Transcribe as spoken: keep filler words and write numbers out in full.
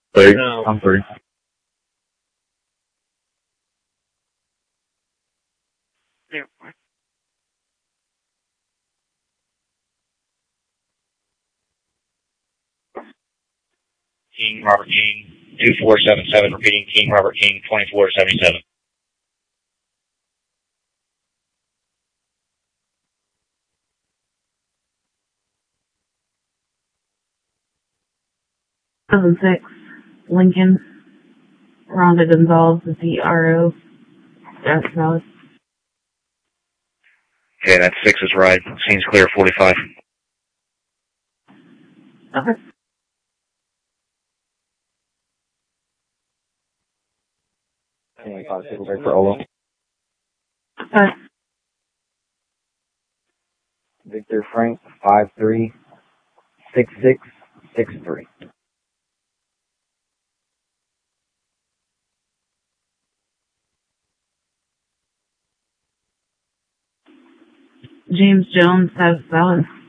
Three. No. I'm three. Yeah. King, Robert King, two four seven seven, repeating King, Robert King, twenty-four seventy-seven. two thousand six, Lincoln, Rhonda Gonzalez, the C R O. That's valid. Okay, that's six is right. Scene's clear, forty-five. Okay. twenty-five, people break for Olo. Okay. Victor Frank, five three, six six, six three. James Jones, that's valid.